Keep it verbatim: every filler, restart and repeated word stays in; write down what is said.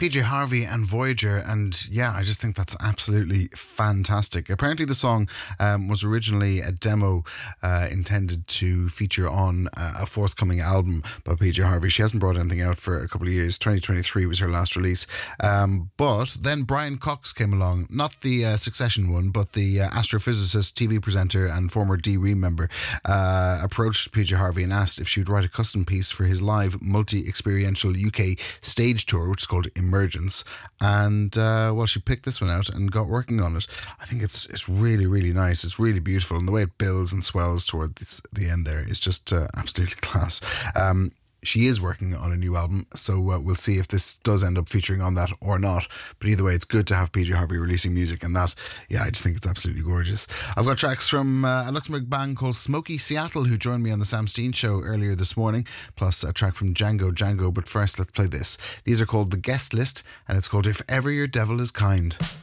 P J Harvey and Voyager, and yeah, I just think that's absolutely fantastic. Apparently the song um, was originally a demo uh, intended to feature on uh, a forthcoming album by P J Harvey. She hasn't brought anything out for a couple of years. twenty twenty-three was her last release. Um, but then Brian Cox came along, not the uh, Succession one, but the uh, astrophysicist, T V presenter and former D-Ream member, uh, approached P J Harvey and asked if she would write a custom piece for his live multi-experiential U K stage tour, which is called Emergence. And uh, well, she picked this one out and got working on it. I think it's it's really, really nice. It's really beautiful, and the way it builds and swells toward this, the end there is just uh, absolutely class. Um, She is working on a new album, so uh, we'll see if this does end up featuring on that or not. But either way, it's good to have P J Harvey releasing music, and that, yeah, I just think it's absolutely gorgeous. I've got tracks from uh, a Luxembourg band called Smoky Seattle, who joined me on the Sam Steen Show earlier this morning, plus a track from Django Django. But first, let's play this. These are called The Guest List, and it's called If Ever Your Devil Is Kind.